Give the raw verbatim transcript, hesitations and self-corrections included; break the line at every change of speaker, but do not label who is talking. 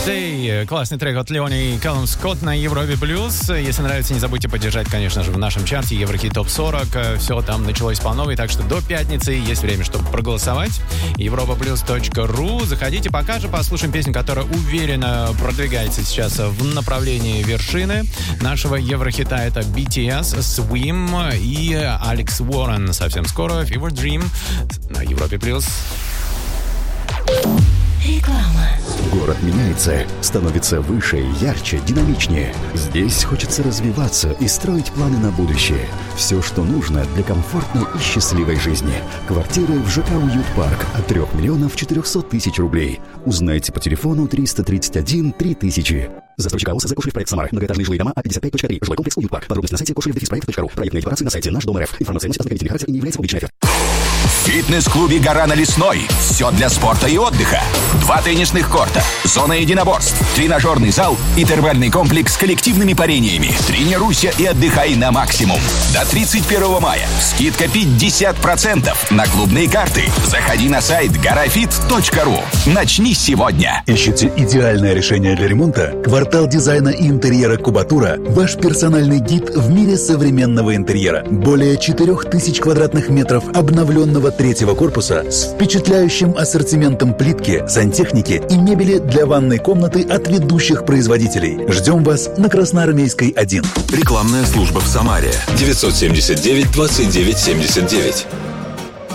Day. Классный трек от Леони и Калум Скотт на Европе Плюс. Если нравится, не забудьте поддержать, конечно же, в нашем чарте Еврохит Топ сорок. Все там началось по новой, так что до пятницы есть время, чтобы проголосовать. европа плюс точка ру. Заходите, пока же послушаем песню, которая уверенно продвигается сейчас в направлении вершины нашего Еврохита. Это би ти эс, Swim и Алекс Уоррен. Совсем скоро Fever Dream на Европе Плюс.
Реклама.
Город меняется, становится выше, ярче, динамичнее. Здесь хочется развиваться и строить планы на будущее. Все, что нужно для комфортной и счастливой жизни. Квартиры в ЖК «Уют Парк» от трех миллионов четырехсот тысяч рублей. Узнайте по телефону триста тридцать один три тысячи. Застройщик АО «СЗ Кошелев-проект Самара». Многоэтажные жилые дома А пятьдесят пять точка три. Жилой комплекс «Уют Парк». Подробности на сайте кошелев дефис проект точка ру. Проектные декларации на сайте Наш Дом РФ. Информация носит ознакомительный характер и не является публичной.
В фитнес-клубе «Гора на Лесной» все для спорта и отдыха. Два теннисных корта, зона единоборств, тренажерный зал, интервальный комплекс с коллективными парениями. Тренируйся и отдыхай на максимум. До тридцать первого мая скидка пятьдесят процентов на клубные карты. Заходи на сайт горафит точка ру. Начни сегодня.
Ищете идеальное решение для ремонта? Квартал дизайна и интерьера «Кубатура» – ваш персональный гид в мире современного интерьера. Более четырех тысяч квадратных метров обновленного третьего корпуса с впечатляющим ассортиментом плитки, сантехники и мебели для ванной комнаты от ведущих производителей. Ждем вас на Красноармейской один.
Рекламная служба в Самаре. девятьсот семьдесят девять двадцать девять семьдесят девять.